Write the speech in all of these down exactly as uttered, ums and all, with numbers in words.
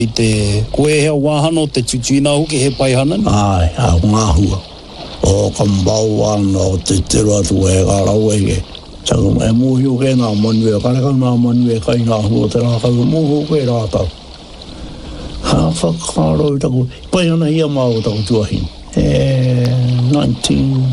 I te koe hea wāhano te tutuina hoki he paihana ni? Ai, a ngāhua. O kambau ana o te tero atu e karau ege. Taku e muhi o ke nā manu e karekau nā manu e kai ngā hua te rākau muhi o ke rātau. Ha whakarau taku, paihana hia māu taku tuahin. E nineteen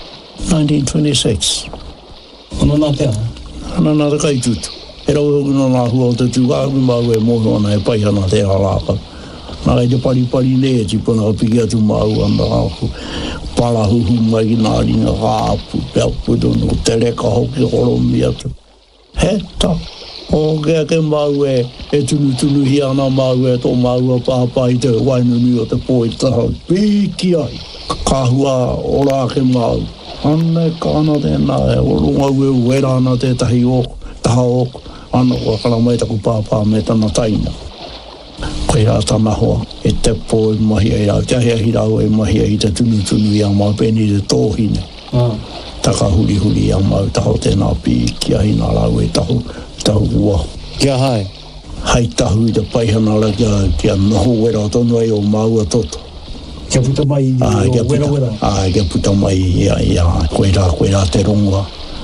twenty-six. Ono nā te aha? Ana nā te kai tutu. E rau hoki no nā hua o te tūkāku mau e mohi ana e paihana te rākau. Nā kai te paripari ne e tipuna ka piki atu mau ana aku. Palahuhu mai ki nā ringa kāpu, pia putono, te reka hoki horomi atu. Heta, o kea ke mau e, e tunu tunu hi ana mau e tō mau a pāpai te wainuni o te pōi taha. Piki ai, kāhua o rā ke mau. Ana e kāna tēnā e, o runga ue uera ana te tahi oko, taha oko. Ana o karamai taku pāpā me tana taina. Koe rā tana hoa, e te pō e mahi ai rā, te ahia hirau e mahi ai te tunu tunu i a mau pēni te tōhine. Ah. Taka huri huri i a mau taho tēnā pīki ahi nā rau e tahu, tahu ua. Kia hai? Hai tahu i te paihana ra kia, kia noho wera tonu ai o mau a toto. Kia puta mai i Ai, o wera wera? Ai, kia puta mai i a, i a, koe rā, koe rā te ronga.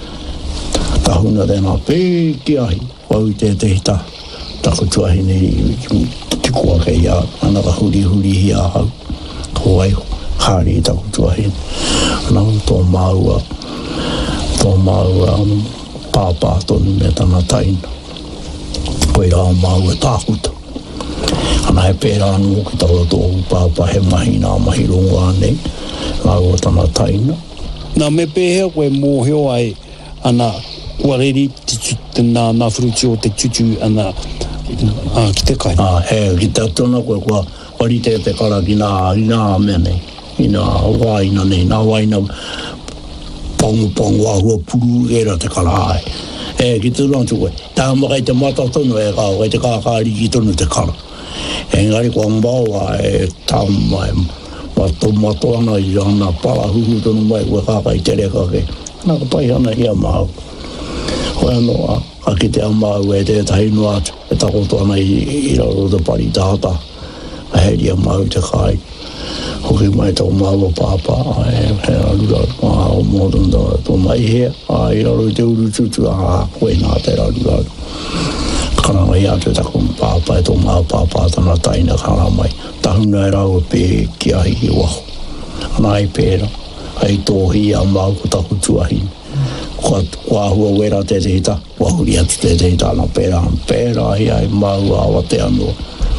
Tahuna tēnā pīki ahi, wau i te te hita, taku tuahine i tikua kei a, anaka huri huri hi a hau. Ko ai, hāri i taku tuahine. Anau tō maua, tō maua pāpā tonu me tana taina. Koe rā maua tākuta. Ana he pērā anō ki taua tō pāpā he mahi nā mahi rongo anei, maua tana taina. Nā me pēhea koe mōheo ai, ana ua reri te nā nā fruti o te tutu ana a, ki te kai. Ah, he, ki te atona koe kua wari te te kara ki nā, i nā mea nei, i nā waina nei, nā waina pongu pongu a hua puru era te kara ai. E, ki te rantu koe, tā makai te mata tono e kā, kai te kākāri ki tono te kara. E ngari kua mbaua e tā mai, mato mato ana i ana pala huhu tono mai, koe kākai te reka ke. Nā ka pai ana hia mahau. Koe anoa, a ki te amau e te tahi noa atu, e takoto ana i, i raro te pari tāta, a heri amau te kai. Hoki mai tau mau o pāpā, e he arura, a o mōtunda tō mai hea, a i raro te uru tutu, a koe nā te arura. Karanga i atu taku pāpā e tō mau pāpā tana taina karamai. Tahuna e rau pē ki ahi ki waho. Ana ai pēra, ai tōhi a mau ko taku tuahine. Kua, kua hua wera te te hita, kua huri atu te te hita, ana pēra, pēra hi ai mau awa te anua.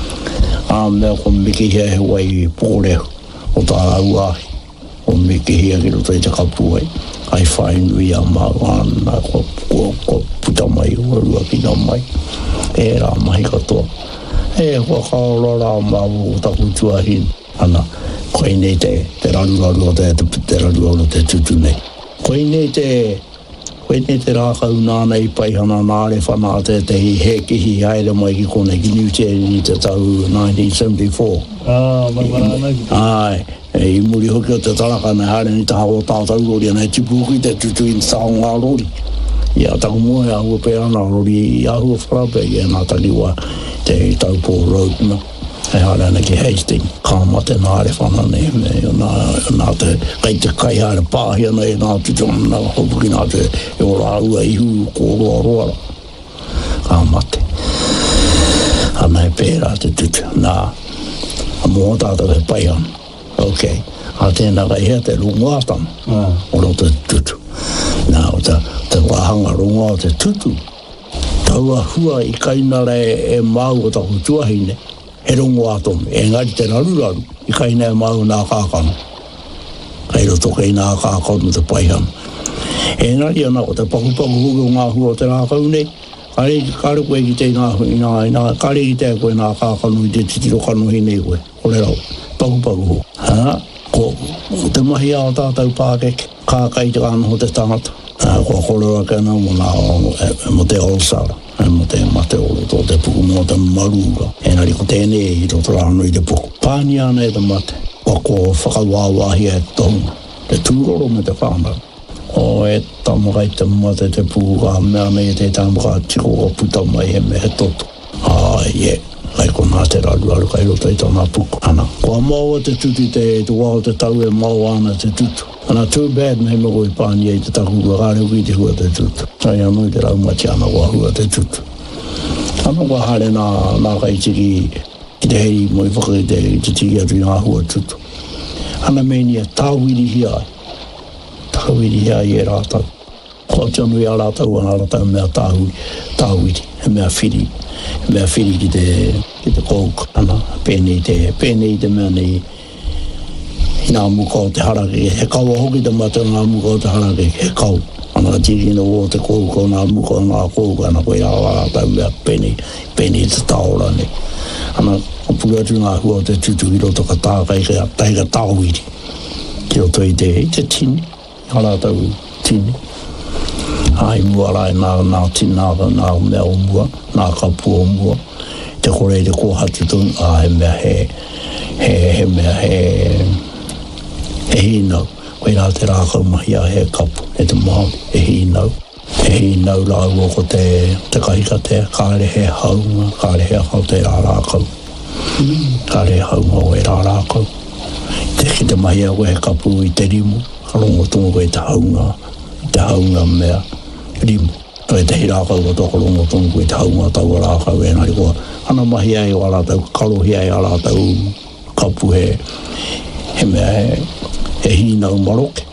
A mea ko miki hea he wai i pōrehu, o tā au ahi, o miki hea ki roto i te kapu ai, ai whainui a mau ana, kua, kua, kua puta mai, ua rua ki nā mai, e rā mahi katoa. E kua kaora rā mau o taku tuahin, ana, koe nei te, te raru-raru o te, te raru-raru o te tutu nei. Koe nei te, koe nei te rākau nāna i paihana nāre whanā te te hi heki hi haere mai ki kone ki New Zealand i te tau nineteen seventy-four. Ah, mai mana ana ki. Ai, e i muri hoki o te taraka nei haere ni taha o tātau rori ana e tipu hoki te tutu i te taonga rori. Ia taku mua e ahua pe ana rori i ahua wharape i ana taliwa te taupō road na. E hara ana ki Hastings, kāma te nāre whana nei, me o nā, nā te, kai te kai hara pāhi ana e nā tutu ana hopuki nā te, e o rā ua ihu ko roa roara. Kāma te. Ana e pērā te tutu, nā, a mua tātou he pai ana. Ok, a tēnā kai hea te runga atana, Ah. o ro te tutu. Nā, o te, te wahanga runga o te tutu. Taua hua i kainara e, e mau o taku tuahine. He rongo atomi, e ngari te raru-raru, i kaina e mau nā kākano. Kai roto kei nā kākano te paihana. E ngari ana o te paku-paku huki o ngā hua o te rākau nei, kare, kare koe ki te ngā hui nā, nā, kare ki te koe nā kākano i te titiro kano hi nei koe, kore rau, paku-paku hu. Ha? Ko, ko te mahi ao tātou pākeke, kākai te kānoho te tangata. Ha, ko korora kena mo nā, mo te olsara. Mo te mate o roto te puku mo te marura. E nari ko tēnei i roto rāno i te puku. Pāni ana e te mate. Wa ko whakawāwahi e tonga. Te tūroro me te whānau. O e tamakai te mate te puku ka mea nei te tamakai tiko o puta mai he me he toto. Ai e. Ai ko nā te raru aru kai roto i tōna puku. Ana, kua mau te tutu te te wao te tau e mau ana te tutu. Ana, too bad me mo i pāni e te taku ua kāre ui te hua te tutu. Ai anui te rau mati ana wā hua te tutu. Ana wā hare nā, nā kai tiki ki te hei mo i whaka te, te tiki atu i ngā hua tutu. Ana meni e tāwiri hia ai. Tāwiri hia i e rātau. Kua tianu i a rātau ana rātau mea tāwiri, tāwiri, he mea whiri. Mea whiri ki te, ki te kōk, ana, pēnei te, pēnei te mea nei, i nā muka o te harake, he kaua hoki te mata ngā muka o te harake, he kau. Ana tiri no o te kōk o nā muka o ngā kōk, ana koe awa tau mea pēnei, pēnei te tāora nei. Ana, o pura atu ngā hua o te tutu i roto ka tākai ka taiga tāwiri. Ki roto i te, i te tini, hara tau tini. Ai mua rai nā, nā tina, nā mea o mua, nā kapu o mua. Te kore i te kōhatu tun, a he mea he, he, he mea he, he hinau. Koe rā te rākau mahi a he kapu, e te mahi, e hinau. E hinau rau o ko te, te kahika te, kāre he haunga, kāre he hau te rā rākau. Kāre he haunga o e rā rākau. Te ki te mahi a koe he kapu i te rimu, karongo tungo koe te haunga, te haunga mea. Rimu. Toi te hirākau o toko rongo tongu i te haunga tau a rākau e nari koa. Ana mahi ai o rātau, kalohi ai a rātau kapu he, he mea he, he hinau maroke.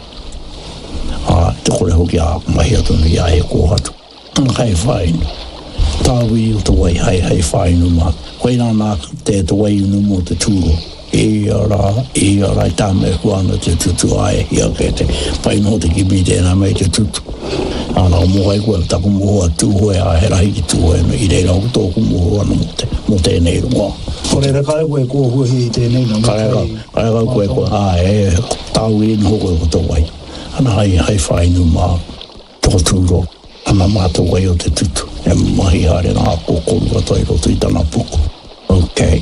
A te kore hoki a mahi atunu i a he kōhatu. Ana kai whainu. Tāwi o te wai hai hai whainu mā. Koe nā nā te te wai unu mo te tūro. E ara, e ara i tāme huana te tutu ae hia ke te paino te kimi tēnā mei te tutu. Ana o mohai kua taku mohoa tūhoe a he rahi ki tūhoe no i reira o tōku mohoa no mo, te, mo tēnei runga. Kore ra kare koe kua huhi i tēnei no? Kare ka, kare ka koe koe, a e tāu i no koe ko tō wai. Ana hai hai whainu mā tō tūro. Ana mā tō wai o te tutu. E mahi hare nā kōkoru ka toi roto i tāna puku. Okay.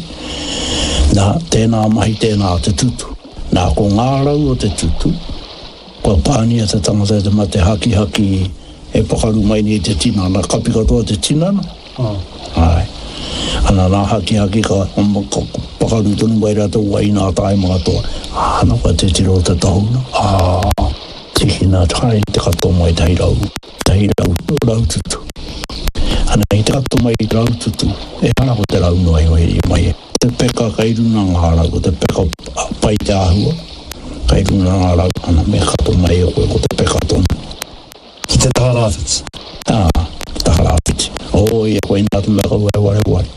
Nā, tēnā mahi tēnā te tutu. Nā ko ngārau o te tutu. Kua pānia te tangata te mate haki haki e pakaru mai ni te tina. Nā kapi katoa te tina na. Oh. Ai. Ana nā haki haki ka, ka pakaru tonu mai rata wai nā tai mga toa. Ana kua te tiro te tahuna. Ah, tiki nā tai te katoa mai tai rau. Tai rau, rau tutu. Ana i te katoa mai rau tutu. E ana ko te rau noai mai i mai e. Te peka kai runa ngāra ko te peka pai te ahua. Kai runa ngāra ana me kato mai o koe ko te peka tonu. Ki te tārawhiti? Ah, tārawhiti. O, ia koe nā tu mea kau e ware ware.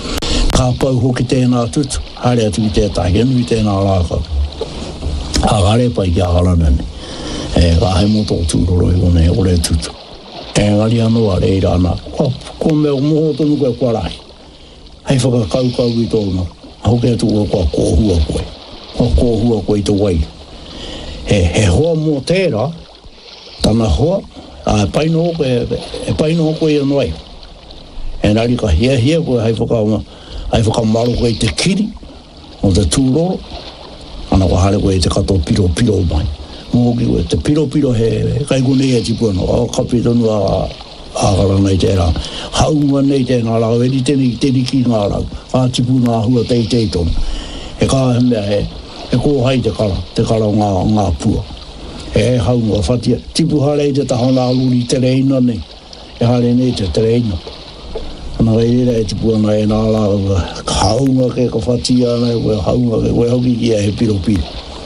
Ka pau hoki tēnā tutu, hare atu i tētahi, anu i tēnā rākau. Hagare pai ki aharanani. E, ka hai moto o tūroro i kone e ore tutu. E, ngari anu a reira ana. Kua, kua mea o moho tonu koe kua rahi. Hei whakakau kau i tōna. Hoke atu o kua kōhua koe. Kua kōhua koe i te wai. He, he hoa mō tērā, tana hoa, a e paino koe, e paino koe i anoi. E nari ka hia hia koe hei whaka, hei whakamaro koe i te kiri, o te tūroro. Ana ko hare koe i te kato piro piro mai. Mōki koe, te piro piro he, kai kone e tipu ana, a kapi tonu a, ākara nei tērā. Haunga nei tēnā rau, e ni tēni, tēni ki ngā rau. A tipu ngā hua tei tei tonu. E kā he mea he, e kōhai te kara, te kara o ngā, ngā pua. E he haunga whatia. Tipu hare i te tahana aluri te reina nei. E hare nei te te reina. Ana reira e tipu ana e nā rau. Haunga ke ka whatia ana, e haunga ke, koe hoki ki e he piro piro.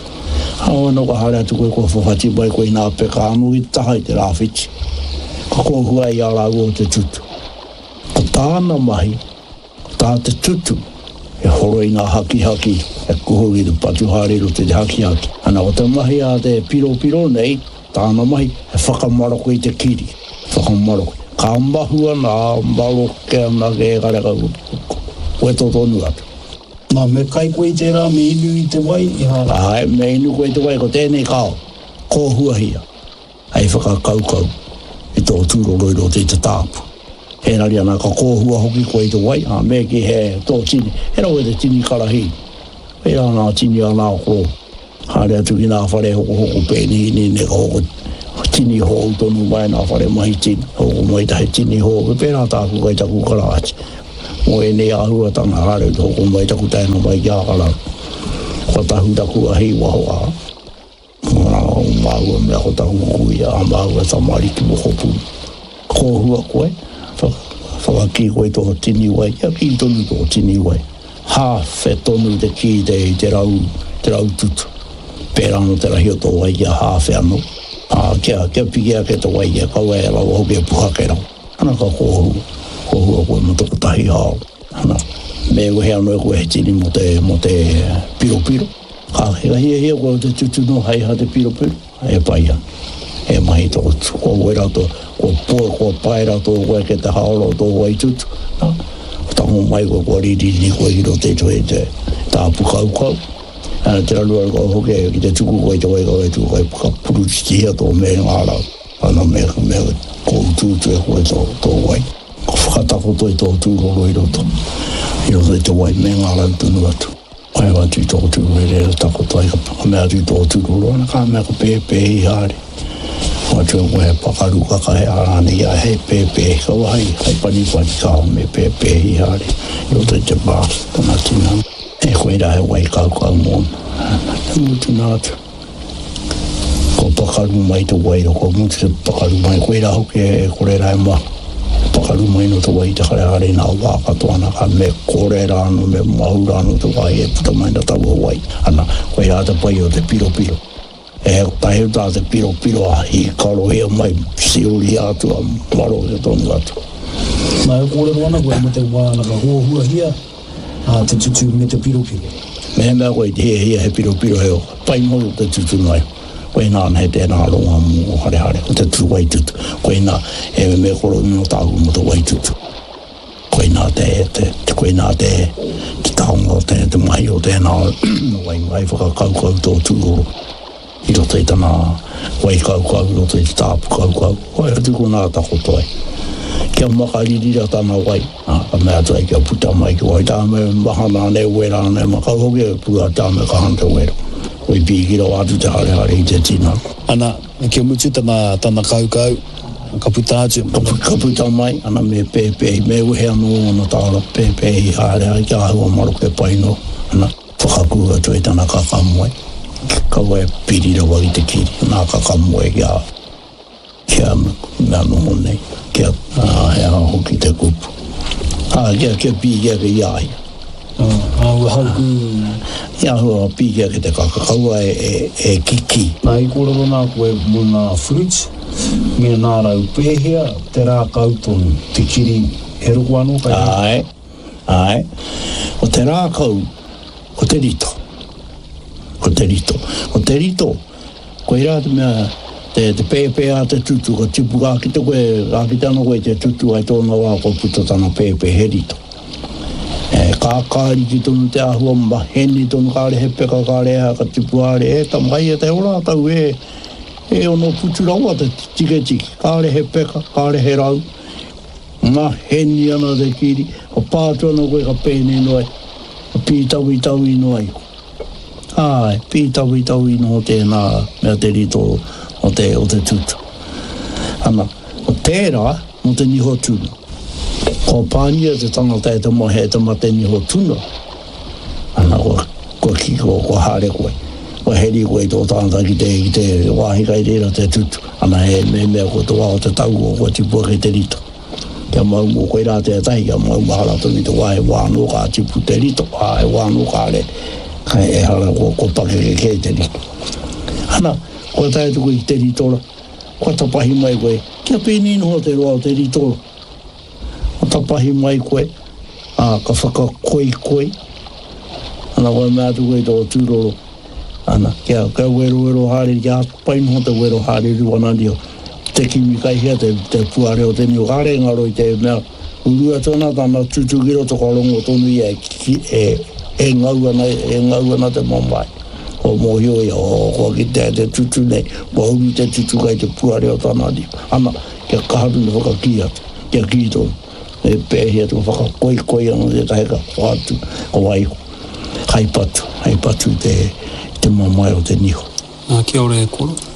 Hau no ka hare atu koe kua whawhati mai koe nā peka anu i taha i te rāwhiti. Ka kōhua i a rau o te tutu. Ka tāna mahi, tā te tutu, e horo i ngā haki haki, e kuhu i te patu hārero te haki haki. Ana o te mahi a te piro piro nei, tāna mahi, e whakamaroko i te kiri. Whakamaroko. Ka mahua nā maroke ana ke e kareka koe tō tonu atu. Nā, me kai koe i tērā, me inu i te wai, i hara. Ai, me inu koe i te wai, ko tēnei kao. Kōhua hia. Ai whakakau kau. I tō tūroro i roto i te tāpu. He nari ana ka kōhua hoki koe i te wai, ha, me ki he tō tini. He rau e te tini karahi. He rau nā tini a nā kō. Hare atu ki nā whare hoko hoko pēni ni ne ka hoko tini hōu tonu mai nā whare mahi tini. Hoko mai tahe tini hōu. Pērā tāku kai taku karaati. mo e ne ahua tanga hare to ko mai taku tai no mai ya kala ko ta hu ta ku ai wa wa ma ma wa me ko ta ku ya ma wa sa mari ki mo hopu ko hu ko fa fa ki ko to tini wa ya ki to no to tini wa ha fe to no de ki de te rau te rau tut perano te rahio to wa ya ha fe ano a kia kia pigia ke to wa ya ka wa la ho be pu ha ke ro ana ka ko ko ko mo to ta hi ha ana me we ha no ko he tini mo te mo te piro piro ka he he he ko te tu tu no hai ha te piro piro e pa ya e mai to ko we ra to ko po ko pa ra to ko ke te ha lo to wa tu na ta mo mai ko ko ri ri ko i ro te to e te ta pu ka ko ana te ra lo ko ho ke ki te tu ko ko to ko tu ko ka pu chi ya to me ala ana me me ko tu tu ko to to wa ko fata ko to to tu ko ro ro to io de to wa me ala tu no to ai wa tu to tu re ta ko to ka me tu to tu ro na ka me ko pe pe ha ri wa tu ko e pa ka ru ka ka e ara ni ya he pe pe ko wa hai hai pa ni pa ka me pe pe ha ri io de te ba na ti na e ko ira e wa ka ka mo na tu na ko pa ka ru mai to wa ko mo te pa ka ru mai ko ira ho ke ko re ra ma pakaru mai no to wai te kare hare na wa ka to ana ka me kore ra no me maura no to wai e puta mai na ta wai ana ko ia te pai o te piro piro e pai o te piro piro a i karo e mai siuri atu a maro e tonu atu mai kore wana koe mo te wana ka hua hua hia a te tutu me te piro piro me mea koe te hea hea he piro piro heo pai mo te tutu mai koe nā he tēnā ronga mō hare hare, o te tu wai tutu. Koe nā e me me koro no tāu mo te wai tutu. Koe nā te, te, te koe nā te, te taonga te, te mai o tēnā wai mai whakakaukau tō tūroro. I roto i tana wai kaukau, i roto i te tāpu kaukau. Koe atu ko nā tako toi. Kia makaririra tana wai, a mea toi kia puta mai ki wai. Tā me mahana ne wera ne makau hoki e pua tā me kahanta wera. Oi pīkira atu te hare hare i te tina. Ana, kia mutu tana, tana kaukau, ka puta atu. Ka puta mai, ana me pēpē, me uhe anō ana tāra pēpē i hare hare, kia ahua maro ke paino, ana whakakua tue tana kakamoe. Ka wae pirira wai te kiri, nā kakamoe kia, kia mea noho nei, kia hea hoki te kupu. Ah, kia kia pīkia ke iai. Ah, ua hauku. Ia hua pīkia ke te kakakaua e, e, e kiki. Nā i kōrero nā koe mo nā fruits, me nā rau pēhea, te rā kautonu, te kiri he roko anō kai. Ai, ai. O te rā kau, o te rito. O te rito. O te rito, koe rā te mea, te, te pēpē a te tutu, ko tipu kā ki te koe, kā ki te anō koe te tutu ai tōna wā, ko puto tana pēpē he rito. E kākāri ki tonu te ahua mba, heni tonu kāre he peka kāre ea ka tipu are e tamai e te ora tau e e ono putu raua te tike tiki, kāre he peka, kāre he rau, ma heni ana te kiri, o pātu ana koe ka pēne noai, o pītau i tau i noai. Ai, pītau i tau i no tēnā mea te rito o te, o te tutu. Ana, o tērā, no te niho tūna. Ko pānia te tangata e te mohe e te mate niho tuna. Ana ko, ko ki ko, ko hare koe. Ko heri koe tō tānta ki te, ki te wāhika i reira te tutu. Ana he me mea ko te wāo te tau o ko tipua ke te rito. Kia mau mo koe rā te atai, kia mau mahara toni te wāhe wāno kā tipu te rito. Wāhe wāno kā re, kai e hara ko, ko pake ke ke te rito. Ana, ko tai tuku i te rito ra. Ko tapahi mai koe, kia pēni noho te roa o te rito ra. O tapahi mai koe, a ka whaka koi koi. Ana koe mea tu koe tō tūroro. Ana, kia, kia wero wero hare, kia painoho te wero hare ruana dio. Te kimi kai hea, te, te puare o te nio hare ngaro i te mea. Urua tōna tāna tutugiro to korongo tonu i e, e, e ngau ana, e ngau ana te mamai. O mohio ia, o ko ki te, te tutu nei, ko humi te tutu kai te puare o tāna dio. Ana, kia kaharu ni whaka ki atu, kia ki tōnu. E pēhia tu whaka koi koi ana te taika whātu o waiho. Hai patu, hai patu te, te mamai o te niho. Nā kia ore e koro.